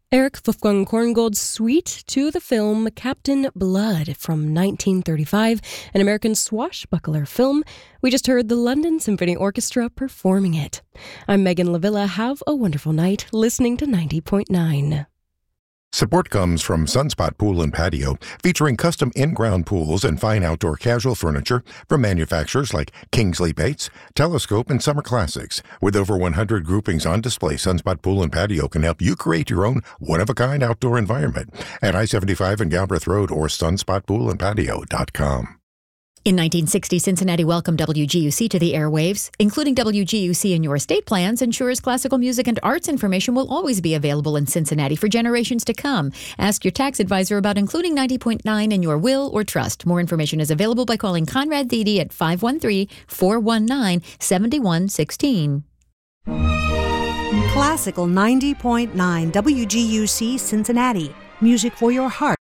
Eric Wolfgang Korngold's suite to the film Captain Blood from 1935, an American swashbuckler film. We just heard the London Symphony Orchestra performing it. I'm Megan Lavilla. Have a wonderful night listening to 90.9. Support comes from Sunspot Pool and Patio, featuring custom in-ground pools and fine outdoor casual furniture from manufacturers like Kingsley Bates, Telescope, and Summer Classics. With over 100 groupings on display, Sunspot Pool and Patio can help you create your own one-of-a-kind outdoor environment at I-75 and Galbraith Road or sunspotpoolandpatio.com. In 1960, Cincinnati welcomed WGUC to the airwaves. Including WGUC in your estate plans ensures classical music and arts information will always be available in Cincinnati for generations to come. Ask your tax advisor about including 90.9 in your will or trust. More information is available by calling Conrad Thede at 513-419-7116. Classical 90.9 WGUC Cincinnati. Music for your heart.